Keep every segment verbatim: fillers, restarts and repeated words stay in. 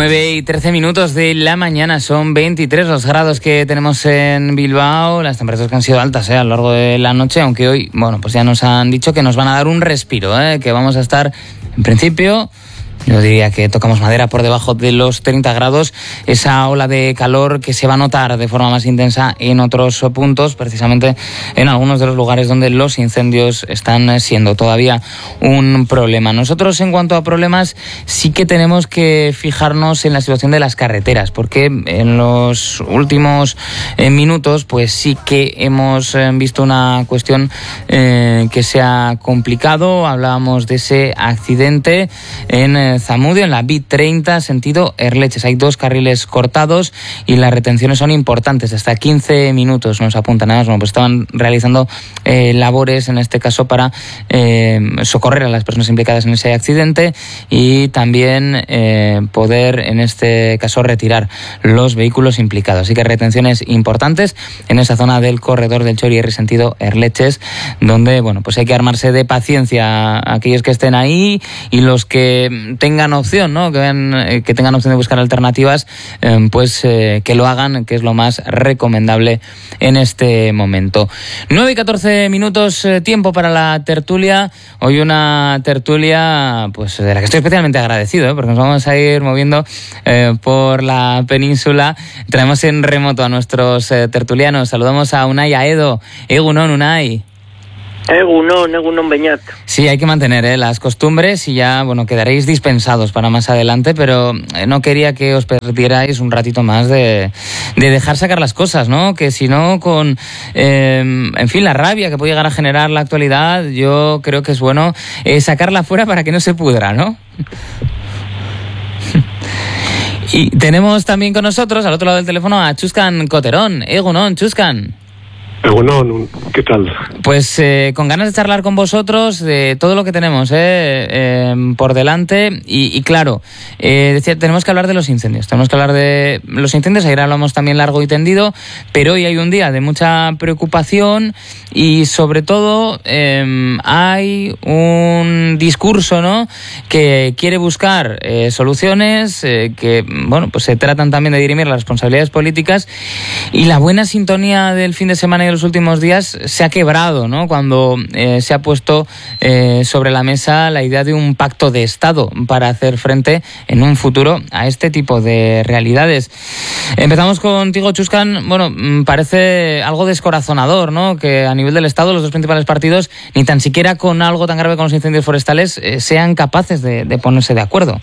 nueve y trece minutos de la mañana, son veintitrés los grados que tenemos en Bilbao, las temperaturas que han sido altas ¿eh? a lo largo de la noche, aunque hoy, bueno, pues ya nos han dicho que nos van a dar un respiro, ¿eh? que vamos a estar, en principio, yo diría que tocamos madera por debajo de los treinta grados, esa ola de calor que se va a notar de forma más intensa en otros puntos, precisamente en algunos de los lugares donde los incendios están siendo todavía un problema. Nosotros, en cuanto a problemas, sí que tenemos que fijarnos en la situación de las carreteras, porque en los últimos eh, minutos, pues sí que hemos eh, visto una cuestión eh, que se ha complicado. Hablábamos de ese accidente en eh, Zamudio, en la B treinta, sentido Erleches. Hay dos carriles cortados y las retenciones son importantes, hasta quince minutos nos apuntan. Además, bueno, pues estaban realizando eh, labores, en este caso, para eh, socorrer a las personas implicadas en ese accidente y también eh, poder, en este caso, retirar los vehículos implicados. Así que retenciones importantes en esa zona del corredor del Txorierri, sentido Erleches, donde, bueno, pues hay que armarse de paciencia a aquellos que estén ahí y los que tengan opción, ¿no? Que, vean, que tengan opción de buscar alternativas, eh, pues eh, que lo hagan, que es lo más recomendable en este momento. nueve y catorce minutos, eh, tiempo para la tertulia. Hoy una tertulia, pues de la que estoy especialmente agradecido, ¿eh? porque nos vamos a ir moviendo eh, por la península. Traemos en remoto a nuestros eh, tertulianos. Saludamos a Unai Aedo. Egunon, Unai. Egunon, egunon Beñat. Sí, hay que mantener ¿eh? las costumbres y ya, bueno, quedaréis dispensados para más adelante, pero eh, no quería que os perdierais un ratito más de, de dejar sacar las cosas, ¿no? Que si no, con, eh, en fin, la rabia que puede llegar a generar la actualidad, yo creo que es bueno eh, sacarla fuera para que no se pudra, ¿no? Y tenemos también con nosotros, al otro lado del teléfono, a Txuskan Koterón. Egunon, Txuskan. Bueno, ¿qué tal? Pues eh, con ganas de charlar con vosotros de todo lo que tenemos eh, eh, por delante y, y claro, eh, decía, tenemos que hablar de los incendios, tenemos que hablar de los incendios, ayer hablamos también largo y tendido, pero hoy hay un día de mucha preocupación y sobre todo eh, hay un discurso, ¿no?, que quiere buscar eh, soluciones, eh, que bueno, pues se tratan también de dirimir las responsabilidades políticas y la buena sintonía del fin de semana de los últimos días se ha quebrado, ¿no?, cuando eh, se ha puesto eh, sobre la mesa la idea de un pacto de Estado para hacer frente en un futuro a este tipo de realidades. Empezamos contigo, Txuskan. Bueno, parece algo descorazonador, ¿no?, que a nivel del Estado los dos principales partidos, ni tan siquiera con algo tan grave como los incendios forestales, eh, sean capaces de, de ponerse de acuerdo.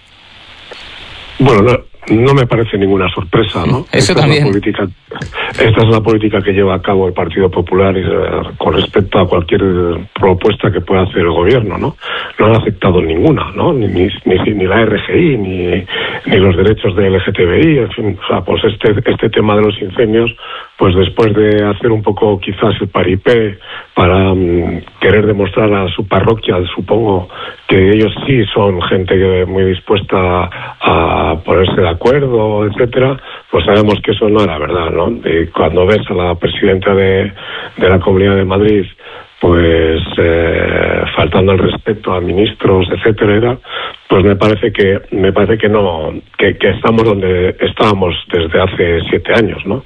Bueno, no, no me parece ninguna sorpresa, ¿no? Eso esta también. Es una política, esta es la política que lleva a cabo el Partido Popular y, eh, con respecto a cualquier propuesta que pueda hacer el gobierno, ¿no? No han aceptado ninguna, ¿no? Ni, ni, ni, ni la R G I, ni, ni los derechos de L G T B I, en fin, o sea, pues este, este tema de los incendios, pues después de hacer un poco quizás el paripé para um, querer demostrar a su parroquia, supongo que ellos sí son gente muy dispuesta a, a ponerse de acuerdo, etcétera, pues sabemos que eso no era verdad, ¿no? Y cuando ves a la presidenta de, de la Comunidad de Madrid, pues eh, faltando el respeto a ministros, etcétera, pues me parece que me parece que no que, que estamos donde estábamos desde hace siete años, ¿no?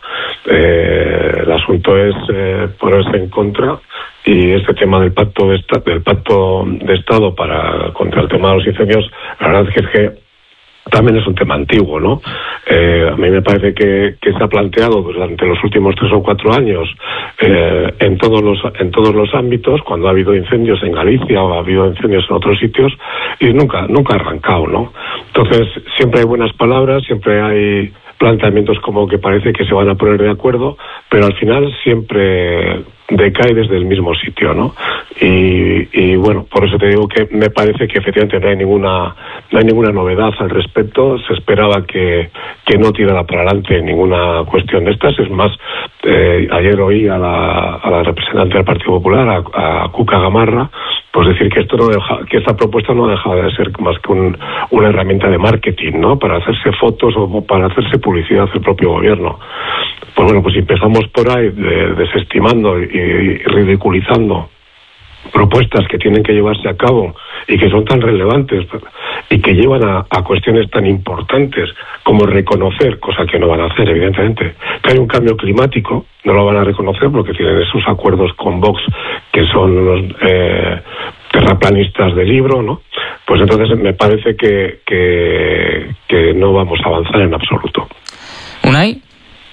Eh, el asunto es eh, ponerse en contra y este tema del pacto de esta, del pacto de Estado para contra el tema de los incendios, la verdad es que, es que también es un tema antiguo, ¿no? Eh, a mí me parece que, que se ha planteado durante los últimos tres o cuatro años eh, en todos los en todos los ámbitos, cuando ha habido incendios en Galicia o ha habido incendios en otros sitios, y nunca nunca ha arrancado, ¿no? Entonces siempre hay buenas palabras, siempre hay planteamientos como que parece que se van a poner de acuerdo, pero al final siempre decae desde el mismo sitio, ¿no? Y, y bueno, por eso te digo que me parece que efectivamente no hay ninguna no hay ninguna novedad al respecto. Se esperaba que, que no tirara para adelante ninguna cuestión de estas. Es más, eh, ayer oí a la, a la representante del Partido Popular, a, a Cuca Gamarra, pues decir que esto no deja, que esta propuesta no deja de ser más que un, una herramienta de marketing, ¿no?, para hacerse fotos o para hacerse publicidad del propio gobierno. Pues bueno, pues si empezamos por ahí de, desestimando y, y ridiculizando propuestas que tienen que llevarse a cabo y que son tan relevantes y que llevan a, a cuestiones tan importantes como reconocer, cosa que no van a hacer evidentemente, que hay un cambio climático, no lo van a reconocer porque tienen esos acuerdos con Vox que son unos eh, terraplanistas de libro, ¿no? Pues entonces me parece que, que, que no vamos a avanzar en absoluto. ¿Unai?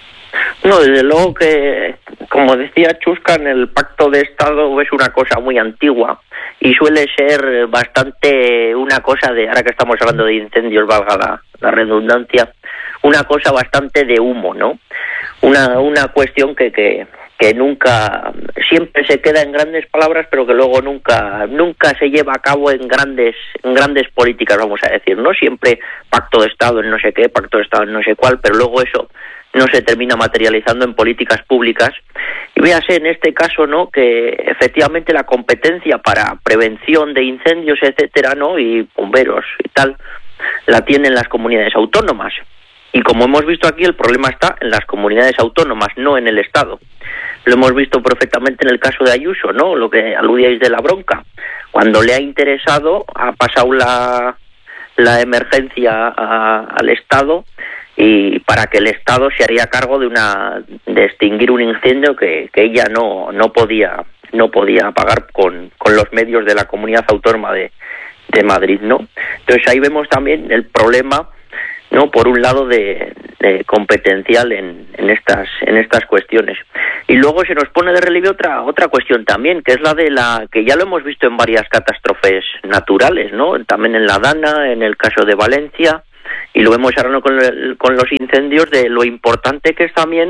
No, desde luego que, como decía Chuscan, el pacto de Estado es una cosa muy antigua y suele ser bastante una cosa de, ahora que estamos hablando de incendios, valga la, la redundancia, una cosa bastante de humo, ¿no? Una, una cuestión que, que, que nunca, siempre se queda en grandes palabras, pero que luego nunca, nunca se lleva a cabo en grandes, en grandes políticas, vamos a decir, ¿no? Siempre pacto de Estado en no sé qué, pacto de Estado en no sé cuál, pero luego eso no se termina materializando en políticas públicas. Y véase en este caso, ¿no?, que efectivamente la competencia para prevención de incendios, etcétera, ¿no?, y bomberos y tal, la tienen las comunidades autónomas. Y como hemos visto aquí, el problema está en las comunidades autónomas, no en el Estado. Lo hemos visto perfectamente en el caso de Ayuso, ¿no?, lo que aludíais de la bronca. Cuando le ha interesado, ha pasado la, la emergencia a, al Estado, y para que el Estado se haría cargo de una de extinguir un incendio que, que ella no no podía no podía pagar con, con los medios de la Comunidad Autónoma de, de Madrid, ¿no? Entonces ahí vemos también el problema, ¿no?, por un lado de, de competencial en, en estas en estas cuestiones. Y luego se nos pone de relieve otra otra cuestión también, que es la de la que ya lo hemos visto en varias catástrofes naturales, ¿no? También en la Dana, en el caso de Valencia, y lo vemos ahora, ¿no?, con, el, con los incendios, de lo importante que es también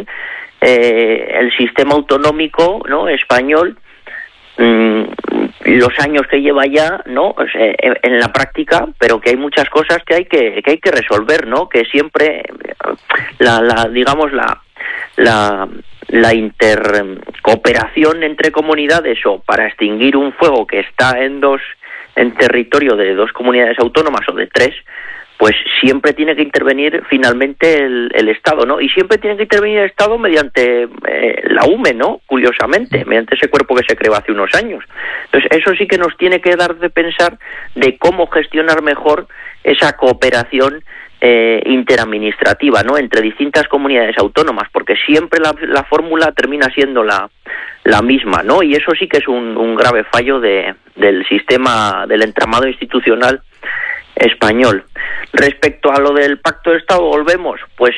eh, el sistema autonómico, ¿no?, español, mmm, los años que lleva ya, ¿no?, pues, eh, en la práctica, pero que hay muchas cosas que hay que, que hay que resolver, ¿no?, que siempre la, la digamos la la la intercooperación entre comunidades o para extinguir un fuego que está en dos en territorio de dos comunidades autónomas o de tres, pues siempre tiene que intervenir finalmente el, el Estado, ¿no? Y siempre tiene que intervenir el Estado mediante eh, la U M E, ¿no?, curiosamente, mediante ese cuerpo que se creó hace unos años. Entonces, eso sí que nos tiene que dar de pensar de cómo gestionar mejor esa cooperación eh, interadministrativa, ¿no?, entre distintas comunidades autónomas, porque siempre la, la fórmula termina siendo la, la misma, ¿no? Y eso sí que es un, un grave fallo de, del sistema, del entramado institucional español. Respecto a lo del pacto de Estado, volvemos, pues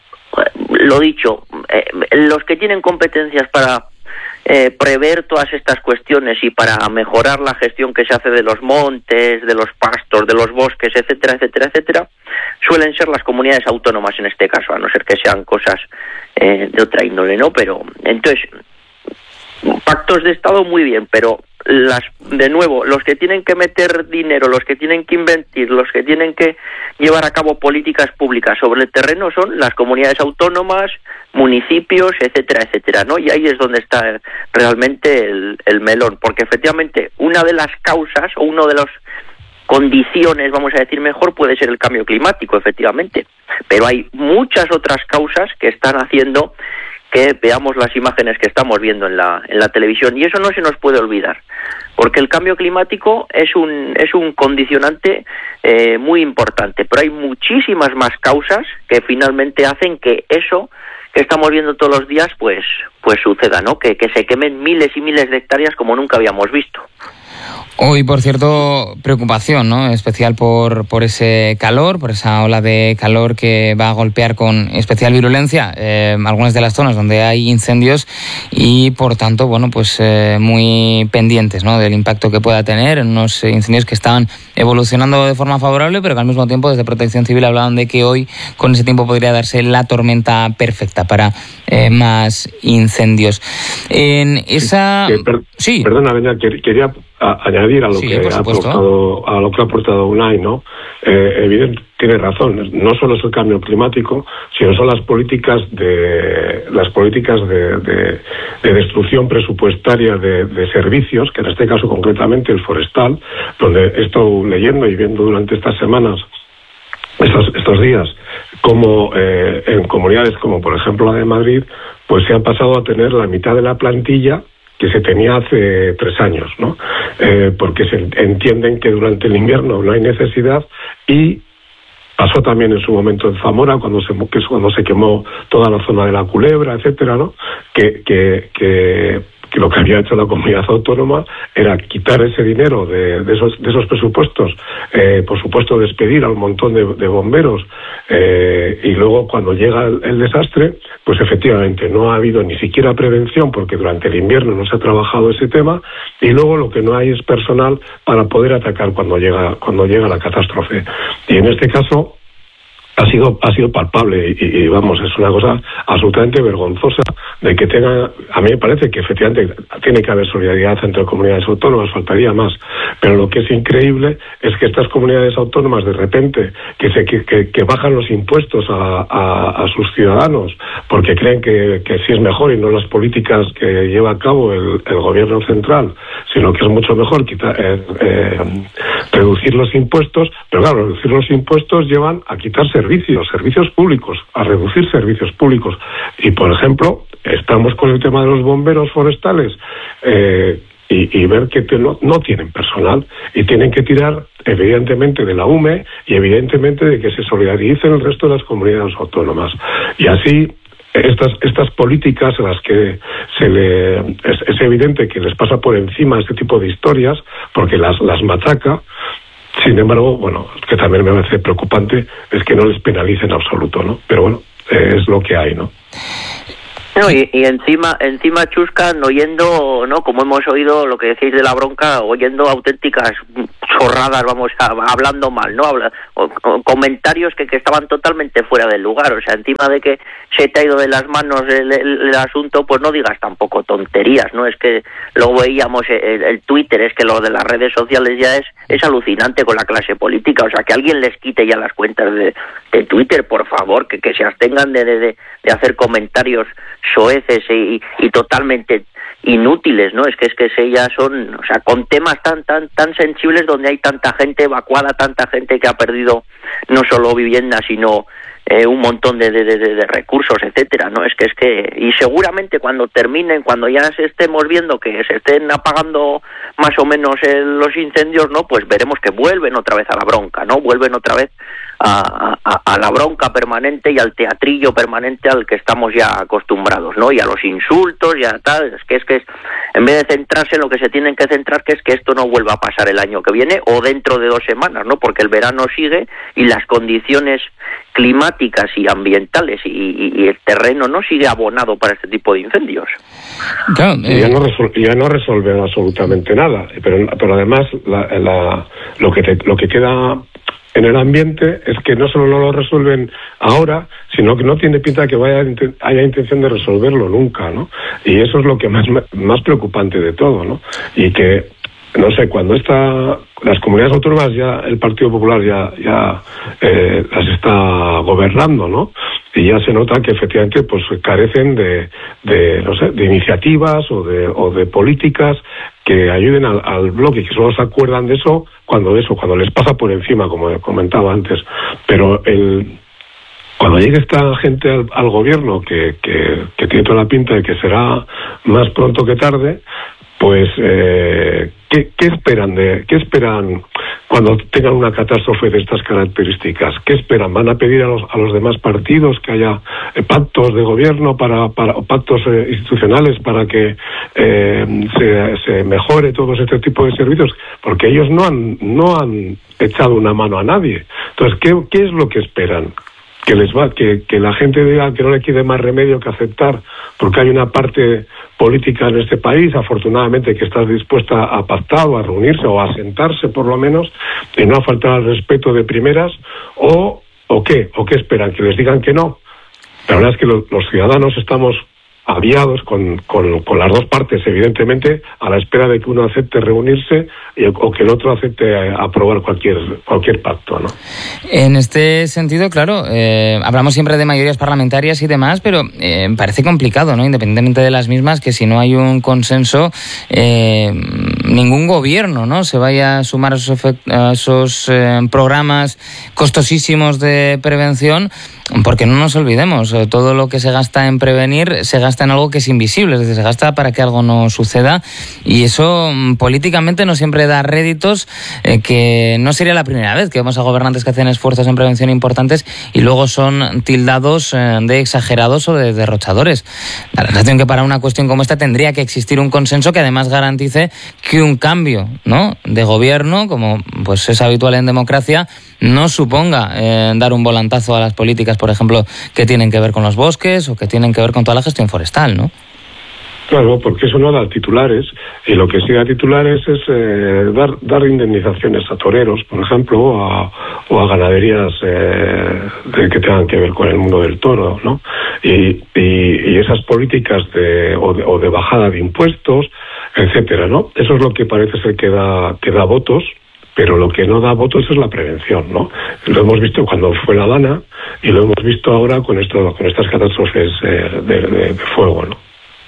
lo dicho, eh, los que tienen competencias para eh, prever todas estas cuestiones y para mejorar la gestión que se hace de los montes, de los pastos, de los bosques, etcétera, etcétera, etcétera, suelen ser las comunidades autónomas en este caso, a no ser que sean cosas eh, de otra índole, ¿no? Pero entonces, pactos de Estado muy bien, pero las de nuevo, los que tienen que meter dinero, los que tienen que invertir, los que tienen que llevar a cabo políticas públicas sobre el terreno son las comunidades autónomas, municipios, etcétera, etcétera, ¿no? Y ahí es donde está realmente el, el melón, porque efectivamente una de las causas o uno de los condiciones, vamos a decir mejor, puede ser el cambio climático, efectivamente, pero hay muchas otras causas que están haciendo que veamos las imágenes que estamos viendo en la en la televisión, y eso no se nos puede olvidar, porque el cambio climático es un es un condicionante eh, muy importante, pero hay muchísimas más causas que finalmente hacen que eso que estamos viendo todos los días pues pues suceda, ¿no? Que, que se quemen miles y miles de hectáreas como nunca habíamos visto. Hoy, por cierto, preocupación, ¿no?, especial por, por ese calor, por esa ola de calor que va a golpear con especial virulencia eh, algunas de las zonas donde hay incendios y, por tanto, bueno, pues eh, muy pendientes, ¿no?, del impacto que pueda tener en unos incendios que estaban evolucionando de forma favorable, pero que al mismo tiempo desde Protección Civil hablaban de que hoy con ese tiempo podría darse la tormenta perfecta para eh, más incendios. En esa... Sí, per- sí. Perdona, Beñat, quería a añadir a lo sí, que ha aportado a lo que ha aportado Unai, ¿no? Eh, evidente, tiene razón. No solo es el cambio climático, sino son las políticas de las políticas de, de, de destrucción presupuestaria de, de servicios, que en este caso concretamente el forestal, donde he estado leyendo y viendo durante estas semanas, estos estos días, como eh, en comunidades como por ejemplo la de Madrid, pues se han pasado a tener la mitad de la plantilla que se tenía hace tres años, ¿no? Eh, porque se entienden que durante el invierno no hay necesidad y pasó también en su momento en Zamora, cuando se, que es cuando se quemó toda la zona de la Culebra, etcétera, ¿no? Que, que, que, que lo que había hecho la comunidad autónoma era quitar ese dinero de, de, esos, de esos presupuestos, eh, por supuesto despedir a un montón de, de bomberos, eh, y luego cuando llega el, el desastre, pues efectivamente no ha habido ni siquiera prevención, porque durante el invierno no se ha trabajado ese tema, y luego lo que no hay es personal para poder atacar cuando llega, cuando llega la catástrofe. Y en este caso ha sido ha sido palpable y, y vamos, es una cosa absolutamente vergonzosa de que tenga, a mí me parece que efectivamente tiene que haber solidaridad entre comunidades autónomas, faltaría más, pero lo que es increíble es que estas comunidades autónomas de repente que se que, que, que bajan los impuestos a, a, a sus ciudadanos porque creen que, que sí es mejor y no las políticas que lleva a cabo el, el gobierno central, sino que es mucho mejor quitar, eh, eh, reducir los impuestos, pero claro, reducir los impuestos llevan a quitar servicios, servicios públicos, a reducir servicios públicos. Y, por ejemplo, estamos con el tema de los bomberos forestales eh, y, y ver que te, no, no tienen personal y tienen que tirar, evidentemente, de la U M E y, evidentemente, de que se solidaricen el resto de las comunidades autónomas. Y así, estas estas políticas a las que se le es, es evidente que les pasa por encima este tipo de historias porque las, las machaca. Sin embargo, bueno, que también me parece preocupante es que no les penalice en absoluto, ¿no? Pero bueno, eh, es lo que hay, ¿no? No, y, y encima, encima chuscan oyendo, ¿no? Como hemos oído lo que decís de la bronca, oyendo auténticas chorradas, vamos, a, hablando mal, ¿no? Habla, o, o comentarios que, que estaban totalmente fuera del lugar, o sea, encima de que se te ha ido de las manos el, el, el asunto, pues no digas tampoco tonterías, ¿no? Es que luego veíamos el, el Twitter, es que lo de las redes sociales ya es, es alucinante con la clase política, o sea, que alguien les quite ya las cuentas de, de Twitter, por favor, que, que se abstengan de, de, de hacer comentarios soeces y, y totalmente inútiles, ¿no? Es que es que ellas son, o sea, con temas tan tan tan sensibles donde hay tanta gente evacuada, tanta gente que ha perdido no solo vivienda, sino eh, un montón de, de, de, de recursos, etcétera, ¿no? Es que es que y seguramente cuando terminen, cuando ya se estemos viendo que se estén apagando más o menos eh, los incendios, ¿no? Pues veremos que vuelven otra vez a la bronca, ¿no? Vuelven otra vez A, a, a la bronca permanente y al teatrillo permanente al que estamos ya acostumbrados, ¿no? Y a los insultos y a tal, es que es que es, en vez de centrarse en lo que se tienen que centrar, que es que esto no vuelva a pasar el año que viene o dentro de dos semanas, ¿no? Porque el verano sigue y las condiciones climáticas y ambientales y, y, y el terreno no sigue abonado para este tipo de incendios. Claro, eh... ya, no resol- ya no resolven absolutamente nada, pero, pero además la, la, lo que te, lo que queda en el ambiente es que no solo no lo resuelven ahora, sino que no tiene pinta que vaya haya intención de resolverlo nunca, ¿no? Y eso es lo que más más preocupante de todo, ¿no? Y que, no sé, cuando está las comunidades autónomas ya el Partido Popular ya ya eh, las está gobernando, ¿no? Y ya se nota que efectivamente pues carecen de, de no sé, de iniciativas o de o de políticas que ayuden al, al bloque, que solo se acuerdan de eso cuando de eso cuando les pasa por encima, como comentaba antes. Pero el cuando llegue esta gente al, al gobierno, que, que, que tiene toda la pinta de que será más pronto que tarde, pues eh, ¿qué, qué esperan de qué esperan cuando tengan una catástrofe de estas características? ¿Qué esperan? ¿Van a pedir a los a los demás partidos que haya eh, pactos de gobierno para para o pactos eh, institucionales para que eh, se, se mejore todo este tipo de servicios? Porque ellos no han no han echado una mano a nadie. Entonces, ¿qué qué es lo que esperan? Que les va que, que la gente diga que no le quede más remedio que aceptar, porque hay una parte política en este país, afortunadamente, que está dispuesta a pactar o a reunirse o a sentarse por lo menos y no a faltar al respeto de primeras, o o qué o qué esperan, que les digan que no. La verdad es que lo, los ciudadanos estamos aviados con, con, con las dos partes, evidentemente, a la espera de que uno acepte reunirse y, o que el otro acepte aprobar cualquier cualquier pacto, ¿no? En este sentido, claro, eh, hablamos siempre de mayorías parlamentarias y demás, pero eh, parece complicado, ¿no? Independientemente de las mismas, que si no hay un consenso, eh, ningún gobierno, ¿no?, se vaya a sumar a esos, efect- a esos eh, programas costosísimos de prevención, porque no nos olvidemos, todo lo que se gasta en prevenir se gasta gasta en algo que es invisible, es decir, se gasta para que algo no suceda, y eso políticamente no siempre da réditos, eh, que no sería la primera vez que vemos a gobernantes que hacen esfuerzos en prevención importantes y luego son tildados eh, de exagerados o de derrochadores. La sensación que para una cuestión como esta tendría que existir un consenso que además garantice que un cambio, ¿no?, de gobierno, como pues es habitual en democracia, no suponga eh, dar un volantazo a las políticas, por ejemplo, que tienen que ver con los bosques o que tienen que ver con toda la gestión forestal, ¿no? Claro, porque eso no da titulares, y lo que sí da titulares es eh, dar dar indemnizaciones a toreros, por ejemplo, o a, o a ganaderías eh, de, que tengan que ver con el mundo del toro, ¿no? Y, y, y esas políticas de o, de o de bajada de impuestos, etcétera, ¿no? Eso es lo que parece ser que da que da votos. Pero lo que no da votos es la prevención, ¿no? Lo hemos visto cuando fue la Dana y lo hemos visto ahora con esto, con estas catástrofes eh, de, de, de fuego, ¿no?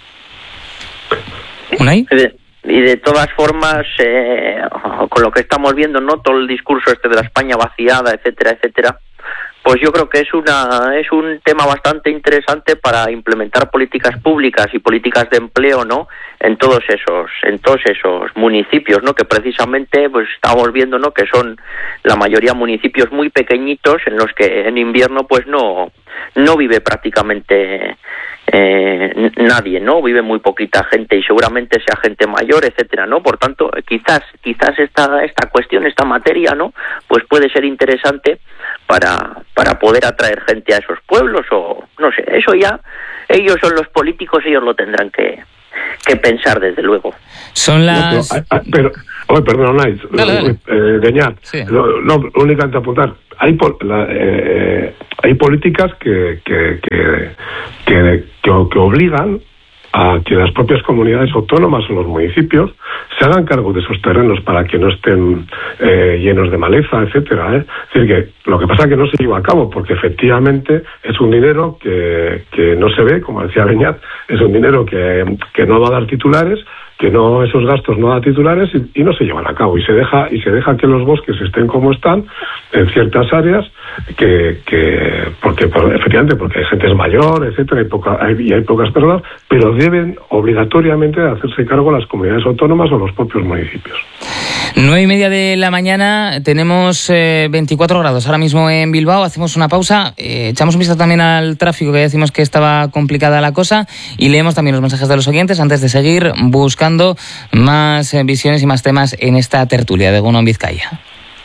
¿Unai? Y de, y de todas formas, eh, con lo que estamos viendo, ¿no?, todo el discurso este de la España vaciada, etcétera, etcétera, pues yo creo que es una es un tema bastante interesante para implementar políticas públicas y políticas de empleo, ¿no?, en todos esos en todos esos municipios, ¿no?, que precisamente pues estamos viendo, ¿no?, que son la mayoría municipios muy pequeñitos en los que en invierno pues no no vive prácticamente eh, nadie, ¿no? Vive muy poquita gente y seguramente sea gente mayor, etcétera, ¿no? Por tanto, quizás quizás esta esta cuestión, esta materia, ¿no?, pues puede ser interesante para para poder atraer gente a esos pueblos, o no sé, eso ya ellos son los políticos, ellos lo tendrán que que pensar, desde luego. Son las... No, pero, pero oh, perdón, Night, eh, Deñat, sí. no, no, únicamente apuntar, hay pol, la, eh, hay políticas que que que, que, que, que obligan a que las propias comunidades autónomas o los municipios se hagan cargo de esos terrenos para que no estén eh, llenos de maleza, etcétera, ¿eh? Es decir, que lo que pasa es que no se lleva a cabo, porque efectivamente es un dinero que, que no se ve, como decía Beñat, es un dinero que, que no va a dar titulares, que no, esos gastos no da titulares y, y no se llevan a cabo, y se deja y se deja que los bosques estén como están en ciertas áreas, que, que porque efectivamente porque hay gente mayor, etcétera, y, poca, hay, y hay pocas personas, pero deben obligatoriamente hacerse cargo las comunidades autónomas o los propios municipios. Nueve y media de la mañana, tenemos eh, veinticuatro grados ahora mismo en Bilbao. Hacemos una pausa, eh, echamos un vistazo también al tráfico, que ya decimos que estaba complicada la cosa, y leemos también los mensajes de los oyentes antes de seguir buscando más eh, visiones y más temas en esta tertulia de Egun on Bizkaia.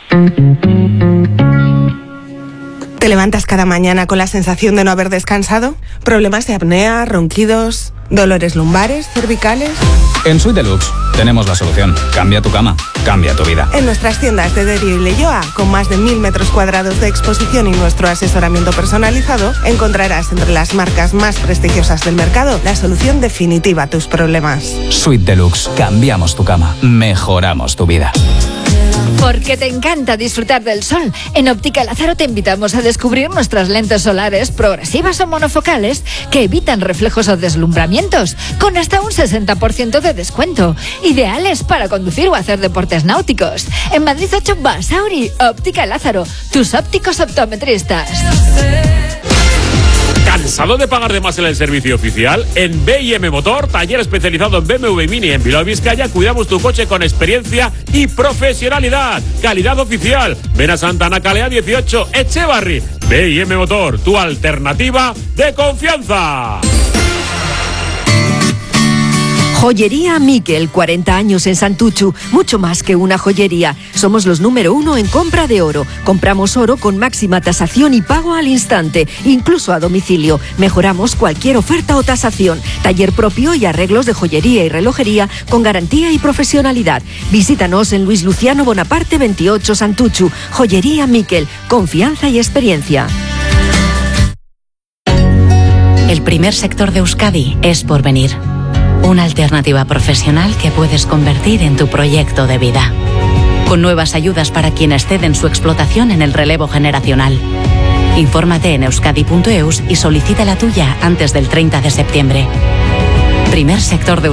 ¿Te levantas cada mañana con la sensación de no haber descansado? ¿Problemas de apnea, ronquidos, dolores lumbares, cervicales? En Suite Deluxe tenemos la solución. Cambia tu cama, cambia tu vida. En nuestras tiendas de Derio y Leioa, con más de mil metros cuadrados de exposición y nuestro asesoramiento personalizado, encontrarás entre las marcas más prestigiosas del mercado la solución definitiva a tus problemas. Suite Deluxe. Cambiamos tu cama, mejoramos tu vida. Porque te encanta disfrutar del sol, en Óptica Lázaro te invitamos a descubrir nuestras lentes solares progresivas o monofocales que evitan reflejos o deslumbramientos, con hasta un sesenta por ciento de descuento, ideales para conducir o hacer deportes náuticos. En Madrid ocho, Basauri. Óptica Lázaro, tus ópticos optometristas. ¿Cansado de pagar de más en el servicio oficial? En B y M Motor, taller especializado en B M W Mini en Bilbao Vizcaya, cuidamos tu coche con experiencia y profesionalidad. Calidad oficial. Ven a Santana Calea dieciocho, Echevarri. B y M Motor, tu alternativa de confianza. Joyería Miquel, cuarenta años en Santuchu, mucho más que una joyería. Somos los número uno en compra de oro. Compramos oro con máxima tasación y pago al instante, incluso a domicilio. Mejoramos cualquier oferta o tasación. Taller propio y arreglos de joyería y relojería con garantía y profesionalidad. Visítanos en Luis Luciano Bonaparte veintiocho, Santuchu. Joyería Miquel, confianza y experiencia. El primer sector de Euskadi es Porvenir. Una alternativa profesional que puedes convertir en tu proyecto de vida. Con nuevas ayudas para quienes ceden su explotación en el relevo generacional. Infórmate en euskadi punto eus y solicita la tuya antes del treinta de septiembre. Primer sector de